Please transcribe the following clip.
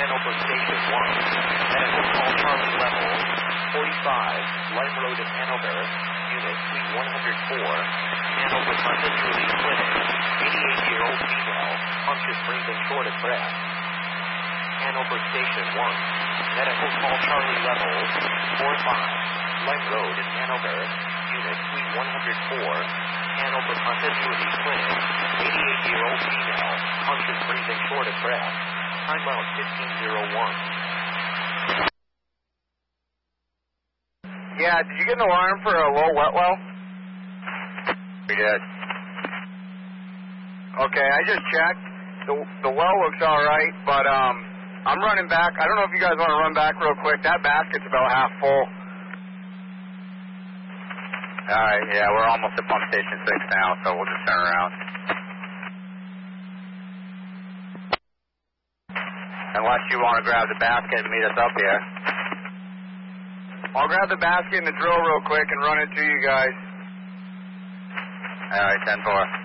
Hanover Station 1. Medical call Charlie level 45, Lime Road in Hanover. Unit Suite 104. Hanover Continuity Clinic. 88-year-old female. Conscious, breathing, short of breath. Hanover Station 1. Medical call Charlie level 45, Lime Road in Hanover. Unit Suite 104. Hanover Continuity Clinic. 88-year-old female. Conscious, breathing, short of breath. Time out 1501. Yeah, did you get an alarm for a low wet well? We did. Okay, I just checked. The well looks alright, but I'm running back. I don't know if you guys want to run back real quick. That basket's about half full. Alright, yeah, we're almost at pump station 6 now, so we'll just turn around. Unless you want to grab the basket and meet us up here. I'll grab the basket and the drill real quick and run it to you guys. Alright, 10-4.